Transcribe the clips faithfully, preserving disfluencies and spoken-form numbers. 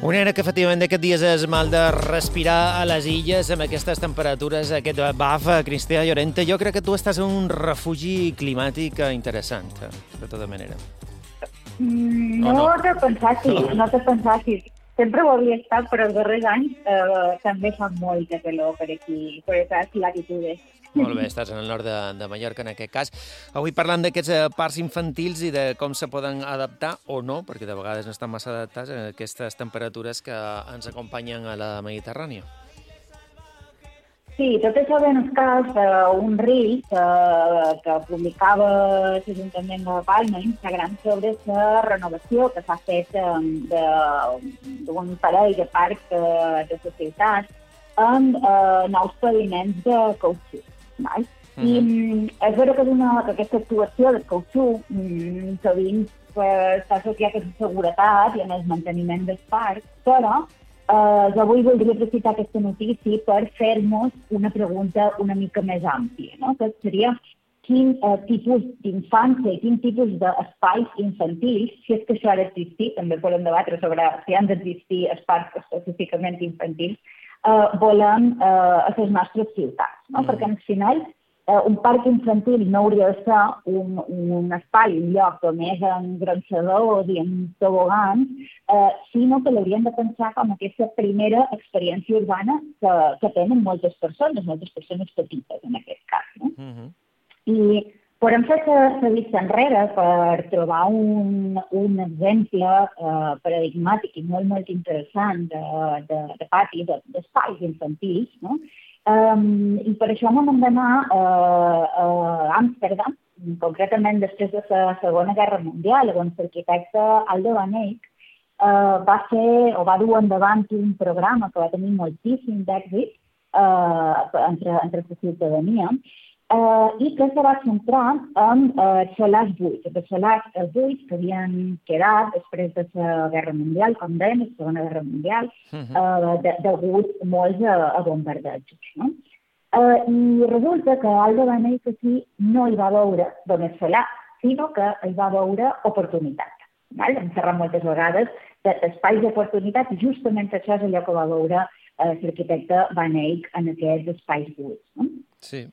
Una era que efectivament d'aquests dies és mal de respirar a les illes amb aquestes temperatures, aquest baf. Cristina Llorente, jo crec que tu estàs en un refugi climàtic interessant, de tota manera. Mm, no, no te pensassis, no te pensassis. Sempre ho havia estat, però els darrers anys eh, també fa molta calor per aquí, per aquestes latitudes. Molt bé, estàs en el nord de, de Mallorca, en aquest cas. Avui parlant d'aquests eh, parcs infantils i de com se poden adaptar o no, perquè de vegades no estan massa adaptats a aquestes temperatures que ens acompanyen a la Mediterrània. Sí, tot això ve en el cas d'un reel que, que publicava l'Ajuntament de Palma a Instagram sobre la renovació que s'ha fet d'un parell de parcs de, de la ciutat amb eh, nous paviments de cautxú. Val? Uh-huh. I mm, és vera que, una, que aquesta actuació de cautxú mm, sovint s'ha associat a la seguretat i en el manteniment del parc, però Uh, jo avui voldria aprofitar aquesta notícia per fer-nos una pregunta una mica més àmplia, no? Que seria quin uh, tipus d'infància i quin tipus d'espais infantils, si és que això ha d'existir, també podem debatre sobre si han d'existir espais específicament infantils, uh, volem uh, a les nostres ciutats, no? Mm. Perquè al final uh, un parc infantil no hauria de ser un, un espai, un lloc on és en gronxadors i en tobogans, uh, sinó que l'hauríem de pensar com aquesta primera experiència urbana que, que tenen moltes persones, moltes persones petites en aquest cas. No? Uh-huh. I podem fer la vista enrere per trobar un, un exemple uh, paradigmàtic i molt, molt interessant de, de, de pati, d'espais infantils, no? Um, I per això m'hem d'anar uh, a Amsterdam, concretament després de la Segona Guerra Mundial, on l'arquitecte Aldo van Eyck uh, va fer o va dur endavant un programa que va tenir moltíssim d'èxit uh, entre, entre la ciutadania uh, i que se va centrar en uh, solars buits, els solars buits que havien quedat després de la Guerra Mundial, com deien, la Segona Guerra Mundial, uh, de, degut molts a, a bombardejos. No? Uh, I resulta que Aldo van Eyck aquí no hi va veure només solar, sinó que hi va veure oportunitat. Val? Hem parlat moltes vegades d'espais d'oportunitat i justament això és allò que va veure uh, l'arquitecte Van Eyck en aquests espais buits. No? Sí.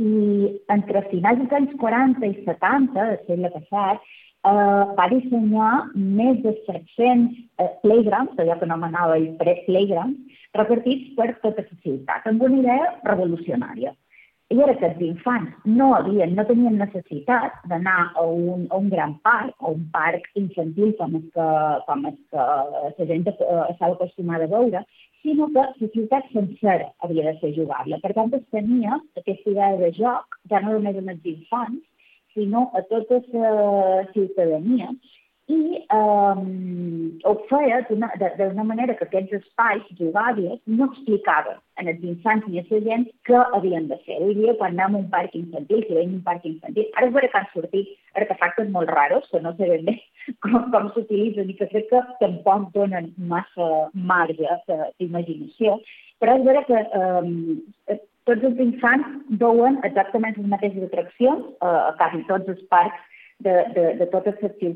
I entre finals dels anys quaranta i setanta del segle passat eh, va dissenyar més de set-cents eh, playgrounds, allò que anomenava el playgrounds, repartits per tota la ciutat, amb una idea revolucionària. I era que els infants no havien, no tenien necessitat d'anar a un, a un gran parc, a un parc infantil com és que, com és que la gent estava acostumada a veure, sinó que la ciutat sencera havia de ser jugable. Per tant, es tenia aquesta idea de joc, ja no només amb els infants, sinó a tota la ciutadania. I eh, ho feia d'una manera que aquests espais jugables no explicaven als infants ni a la gent què havien de fer. Avui dia, quan anem a un parc infantil, si veiem un parc infantil, ara és vera que han sortit artefactes molt raros, que no sé ben bé com, com s'utilitzen i que crec que tampoc donen massa marge d'imaginació, però és vera que eh, tots els infants veuen exactament les mateixes atraccions a quasi tots els parcs de, de, de totes les ciutats